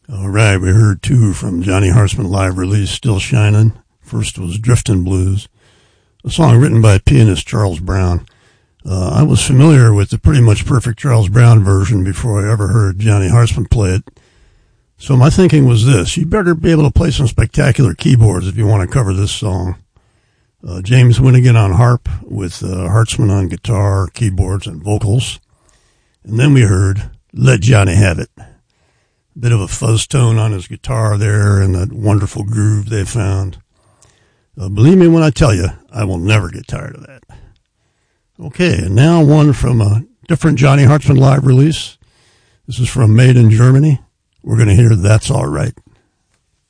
All right, we heard two from Johnny Hartzman live release, Still Shining. First was Driftin' Blues, a song written by pianist Charles Brown. I was familiar with the Pretty Much Perfect Charles Brown version before I ever heard Johnny Hartzman play it. So my thinking was this: you better be able to play some spectacular keyboards if you want to cover this song. James Winnigan on harp with Hartzman on guitar, keyboards, and vocals. And then we heard Let Johnny Have It. Bit of a fuzz tone on his guitar there and that wonderful groove they found. Believe me when I tell you, I will never get tired of that. Okay, and now one from a different Johnny Hartzman live release. This is from Made in Germany. We're going to hear That's All Right.